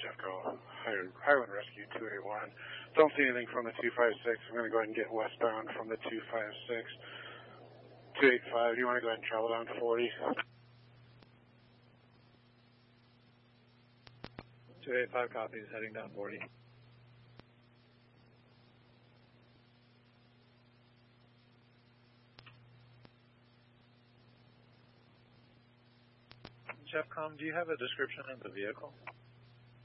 Jeffco, Highland Rescue 281. Don't see anything from the 256. I'm going to go ahead and get westbound from the 256. 285, you want to go ahead and travel down 40? 285 copies, heading down 40. Jeffcom, do you have a description of the vehicle?